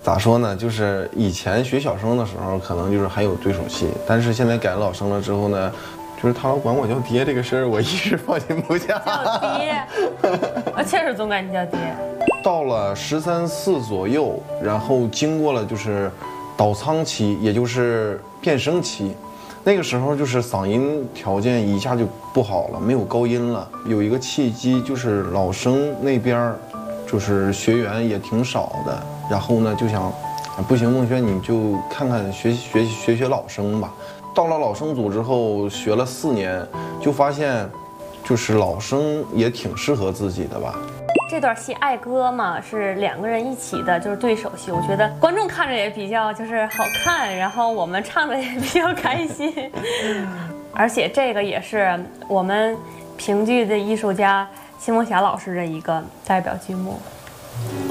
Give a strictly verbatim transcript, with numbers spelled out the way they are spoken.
咋说呢？就是以前学小生的时候，可能就是还有对手戏，但是现在改老生了之后呢，就是他老管我叫爹这个事儿，我一直放心不下。 叫爹，我确实总管你叫爹。 到了十三四左右，然后经过了就是倒仓期，也就是变声期，那个时候就是嗓音条件一下就不好了，没有高音了。有一个契机就是老生那边就是学员也挺少的，然后呢就想，不行，孟轩你就看看学学学学老生吧。到了老生组之后学了四年，就发现就是老生也挺适合自己的吧。 这段戏爱歌嘛，是两个人一起的，就是对手戏。我觉得观众看着也比较就是好看，然后我们唱的也比较开心。而且这个也是我们评剧的艺术家辛梦霞老师的一个代表剧目。